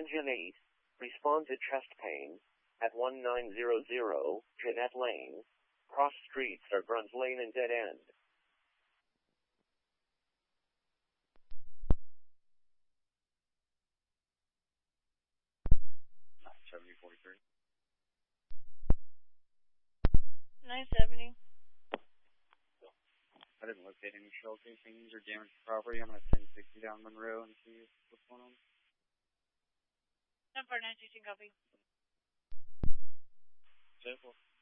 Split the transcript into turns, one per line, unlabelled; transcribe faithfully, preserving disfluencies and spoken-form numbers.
Engine eight, respond to chest pain, at one nine zero zero, Jeanette Lane, cross streets are Bruns Lane and dead end.
seventy forty-three.
nine seventy.
I didn't locate any shell casings or damaged property. I'm going to ten sixty down Monroe and see what's going on.
ten four nine two two, copy.
ten four.